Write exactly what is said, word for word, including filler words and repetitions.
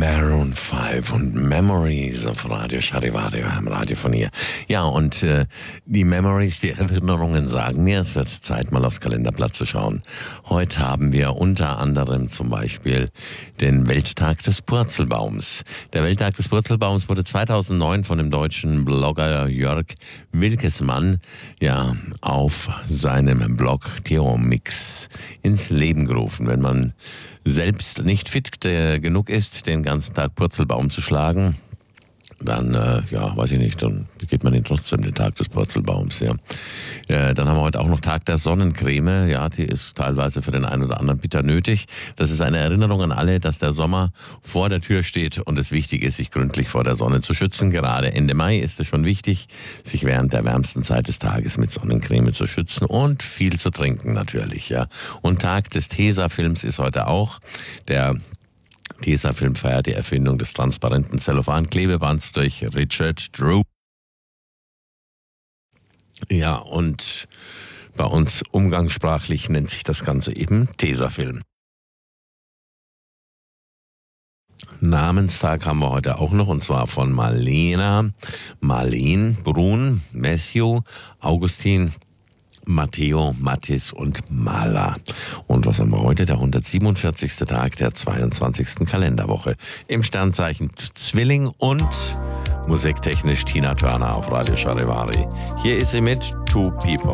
Maroon fünf und Memories auf Radio Charivario, am Radio von hier. Ja, und äh, die Memories, die Erinnerungen sagen mir, es wird Zeit, mal aufs Kalenderblatt zu schauen. Heute haben wir unter anderem zum Beispiel den Welttag des Purzelbaums. Der Welttag des Purzelbaums wurde zweitausendneun von dem deutschen Blogger Jörg Wilkesmann ja auf seinem Blog Theomix ins Leben gerufen. Wenn man selbst nicht fit äh, genug ist, den ganzen Tag Purzelbaum zu schlagen, dann, äh, ja, weiß ich nicht, dann begeht man ihn trotzdem, den Tag des Purzelbaums, ja. Äh, dann haben wir heute auch noch Tag der Sonnencreme, ja, die ist teilweise für den einen oder anderen bitter nötig. Das ist eine Erinnerung an alle, dass der Sommer vor der Tür steht und es wichtig ist, sich gründlich vor der Sonne zu schützen. Gerade Ende Mai ist es schon wichtig, sich während der wärmsten Zeit des Tages mit Sonnencreme zu schützen und viel zu trinken natürlich, ja. Und Tag des Tesafilms ist heute auch. Der Tesafilm feiert die Erfindung des transparenten Zellophan-Klebebands durch Richard Drew. Ja, und bei uns umgangssprachlich nennt sich das Ganze eben Tesafilm. Namenstag haben wir heute auch noch, und zwar von Marlena, Marleen, Brun, Matthew, Augustin, Matteo, Mattis und Mala. Und was haben wir heute? Der hundertsiebenundvierzigste Tag der zweiundzwanzigsten Kalenderwoche. Im Sternzeichen Zwilling und musiktechnisch Tina Turner auf Radio Charivari. Hier ist sie mit Two People.